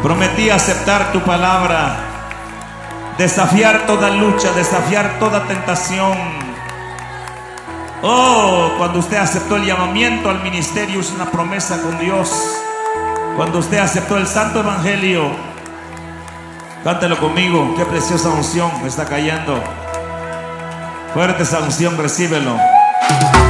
Prometí aceptar tu palabra, desafiar toda lucha, desafiar toda tentación. Oh, cuando usted aceptó el llamamiento al ministerio, es una promesa con Dios. Cuando usted aceptó el santo evangelio, cántelo conmigo. Qué preciosa unción está cayendo. Fuerte esa unción, recíbelo.